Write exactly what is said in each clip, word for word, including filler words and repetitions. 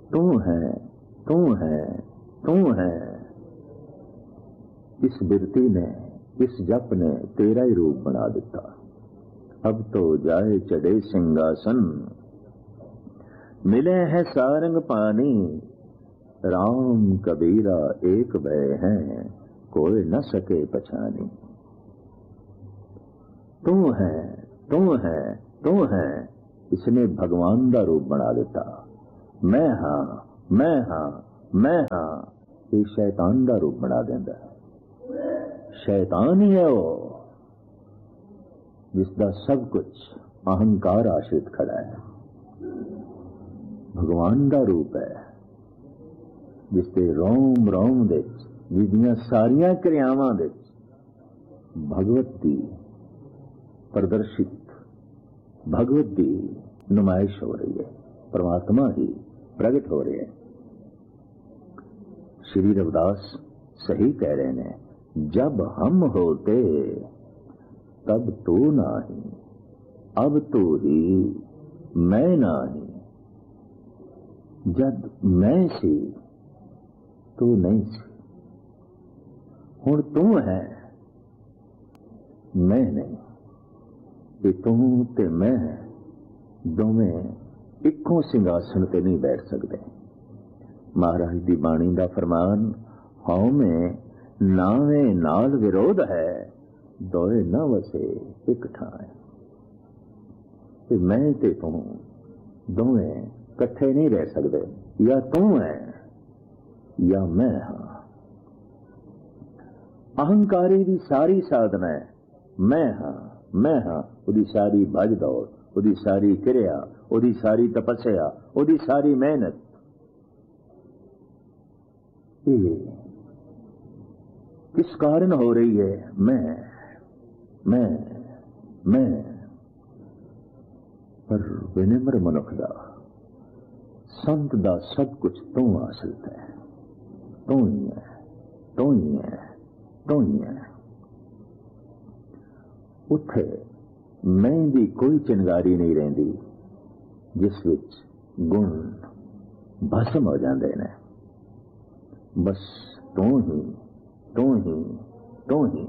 तू है, तू है, तू है। इस बिरती ने, इस जप ने तेरा ही रूप बना दिता। अब तो जाए चढ़े सिंहासन, मिले है सारंग पानी। राम कबीरा एक भय हैं, कोई न सके पछानी। तू है, तू है, तू है। इसने भगवान का रूप बना दिता। मैं हाँ, मैं हाँ, मैं हाँ, ये शैतान का रूप बना देंदा। शैतान ही है वो जिसका सब कुछ अहंकार आश्रित खड़ा है। भगवान का रूप है जिसके रोम रोम दे, जिसदियां सारियां क्रियावां दे भगवत की प्रदर्शित, भगवत की नुमाइश हो रही है। परमात्मा ही प्रगट हो रहे हैं। श्री रविदास सही कह रहे हैं, जब हम होते तब तू नाही, अब तू ही मैं नाही। जब मैं सी तू नहीं सी, हुण तू है मैं नहीं। ते तू ते मैं दोवें इक्को सिंघासन ते नहीं बैठ सकते। महाराज दी बाणी दा फरमान, हौ में नावे नाल विरोध है, दोए न वसे एक ठाए। ते मैं ते तू दोवें कट्ठे नहीं रह सकते। या तू है या मैं हाँ। अहंकारी दी सारी साधना है मैं हाँ, मैं हाँ। उदी सारी भज दौड़, उदी सारी क्रिया, उदी सारी तपस्या, उदी सारी मेहनत ये किस कारण हो रही है? मैं मैं मैं पर विनम्र मनुख दा, संत दा सब कुछ तू हासिल है। तू ही है, तू ही है, तू ही है। उत्थे मैं दी कोई चिंगारी नहीं रहिंदी जिस विच गुण भस्म हो जाते हैं। बस तू ही, तू ही, तू ही।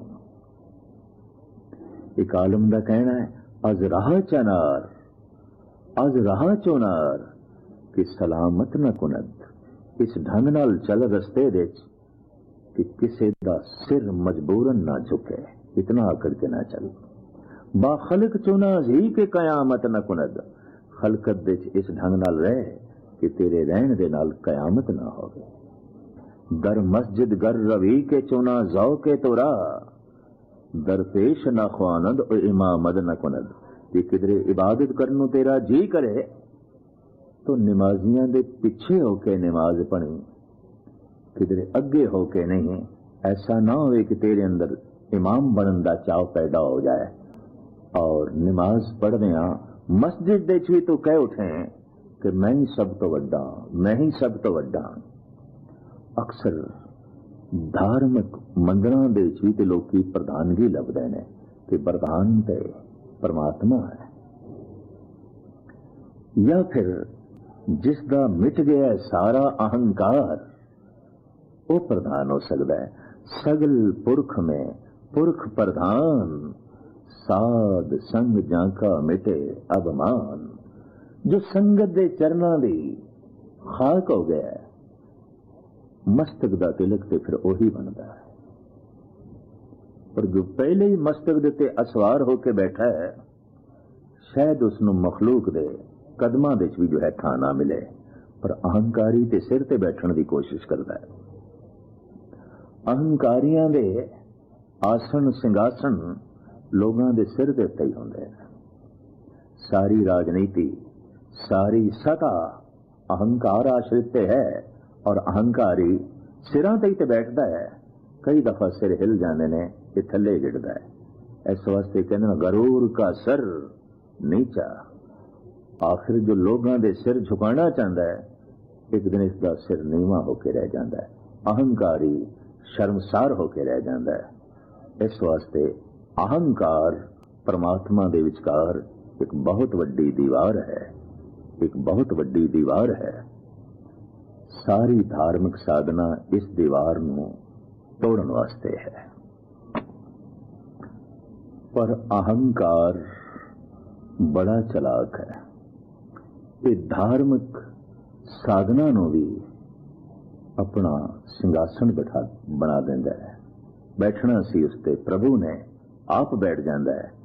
एक आलम का कहना है, अज राह चनार, अज राह चोनार कि सलामत न कुनद। इस ढंग नाल चल रस्ते दे कि किसी का सिर मजबूरन ना झुके, इतना आकड़ के ना चल। बा खलक चुना जी के कयामत न कुनद। खलकत दे इस ढंग नाल रह कि तेरे रहन दे नाल कयामत ना होवे। दर मस्जिद गर रवी के चुना जाओ के तोरा, दरपेश ना ख्वानद और इमामद न कुनद। कि किधरे इबादत करनू तेरा जी करे तो नमाजियां दे पीछे होके नमाज पढ़ी, किधरे अगे होके नहीं। ऐसा ना हो कि तेरे अंदर इमाम बनन दा चाव पैदा हो जाए और नमाज पढ़ने मस्जिद दे भी तो कह उठे कि मैं ही सब तो वड्डा, मैं ही सब तो वड्डा। अक्सर धार्मिक मंदिरां दे भी तो लोग की प्रधानगी लभदे ने कि प्रधान ते परमात्मा है। या फिर जिसका मिट गया सारा अहंकार वो प्रधान हो सकता है। सगल पुरख में पुरख प्रधान, साध संग जाका मिटे अभिमान। जो संगत दे चरना दी खाक हो गया, मस्तक दा तिलक ते फिर ओही बनता है। पर जो पहले ही मस्तक दे ते असवार होके बैठा है, शायद उसनु मखलूक दे कदमां दे भी जो है थां ना मिले, पर अहंकारी ते सिर ते बैठने की कोशिश करता है। अहंकारियां दे आसन सिंघासन लोगों के सिर के उत्ते ही होंदे हैं। सारी राजनीति, सारी सत्ता अहंकार आश्रित है और अहंकारी सिरां ते ही बैठता है। कई दफा सिर हिल जाने ने ये थले गिरता है। इस वास्ते कहना गरूर का सर नीचा। आखिर जो लोगों के सिर झुकाना चाहता है, एक दिन इसका सिर नीवा होके रह जाता है। अहंकारी शर्मसार होके रह जाता है। इस वास्ते अहंकार परमात्मा दे विचकार एक बहुत वड्डी दीवार है, एक बहुत वड्डी दीवार है। ਸਾਰੀ ਧਾਰਮਿਕ ਸਾਧਨਾ ਇਸ ਦੀਵਾਰ ਨੂੰ ਤੋੜਨ ਵਾਸਤੇ ਹੈ। ਪਰ ਅਹੰਕਾਰ ਬੜਾ ਚਲਾਕ ਹੈ। ਇਹ ਧਾਰਮਿਕ ਸਾਧਨਾ ਨੂੰ ਵੀ ਆਪਣਾ ਸਿੰਘਾਸਣ ਬਿਠਾ ਬਣਾ ਦਿੰਦਾ ਹੈ। ਬੈਠਣਾ ਸੀ ਉਸ ਤੇ ਪ੍ਰਭੂ ਨੇ ਆਪ ਬੈਠ ਜਾਂਦਾ ਹੈ।